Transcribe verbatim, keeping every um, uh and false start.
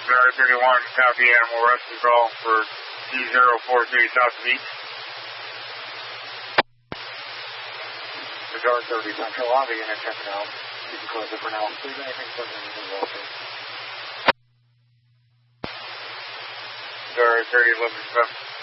Star thirty-one, copy Animal Rescue call for T zero four three South Beach. Star thirty Central, I'll be in a check now. You can close it for now. Please, anything further you can go to. Star thirty eleven seven.